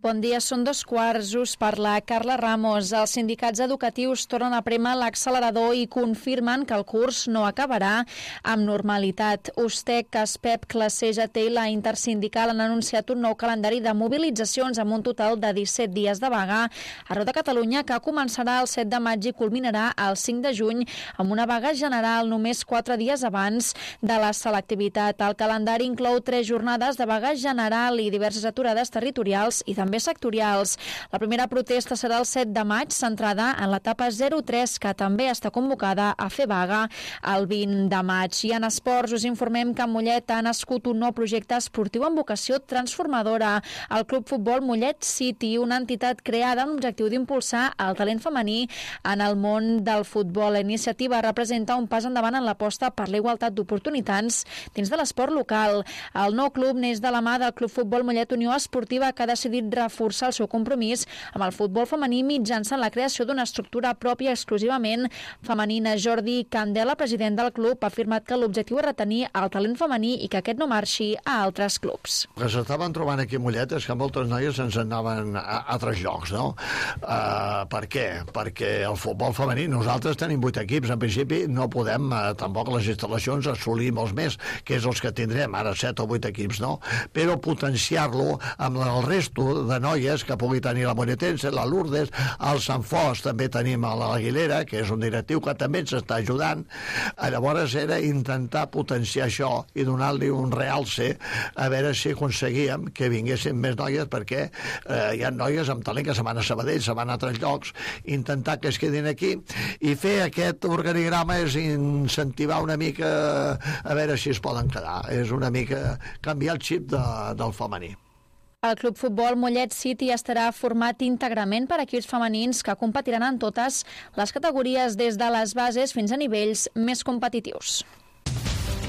Bon dia, són 2:15, us parla Carla Ramos. Els sindicats educatius tornen a prémer l'accelerador i confirmen que el curs no acabarà amb normalitat. USTEC, CASPEB, CLASE, CGT i la Intersindical han anunciat un nou calendari de mobilitzacions amb un total de 17 dies de vaga arreu de Catalunya que començarà el 7 de maig i culminarà el 5 de juny amb una vaga general només 4 dies abans de la selectivitat. El calendari inclou 3 jornades de vaga general i diverses aturades territorials i també sectorials. La primera protesta serà el 7 de maig, centrada en l'etapa 03, que també està convocada a fer vaga el 20 de maig. I en esports us informem que a Mollet ha nascut un nou projecte esportiu amb vocació transformadora. El Club Futbol Mollet City, una entitat creada amb l'objectiu d'impulsar el talent femení en el món del futbol. La iniciativa representa un pas endavant en l'aposta per la igualtat d'oportunitats dins de l'esport local. El nou club neix de la mà del Club Futbol Mollet Unió Esportiva, que ha decidit reforçar el seu compromís amb el futbol femení mitjançant la creació d'una estructura pròpia exclusivament femenina. Jordi Candela, president del club, ha afirmat que l'objectiu és retenir el talent femení i que aquest no marxi a altres clubs. El que s'estaven trobant aquí a Mollet és que moltes noies ens anaven a altres llocs, no? Per què? Perquè el futbol femení, nosaltres tenim 8 equips, en principi no podem, tampoc les instal·lacions, assolir molts més, que és els que tindrem, ara 7 o 8 equips, no? Però potenciar-lo amb el resto de noies que pugui tenir la Moretense, la Lourdes, el Sant Fos, també tenim a l'Aguilera, que és un directiu que també ens està ajudant. Llavors era intentar potenciar això i donar-li un realce a veure si aconseguíem que vinguessin més noies, perquè hi ha noies amb talent que se van a Sabadell, se van a altres llocs, intentar que es quedin aquí i fer aquest organigrama és incentivar una mica a veure si es poden quedar. És una mica canviar el xip del femení. El Club Futbol Mollet City estarà format íntegrament per equips femenins que competiran en totes les categories des de les bases fins a nivells més competitius.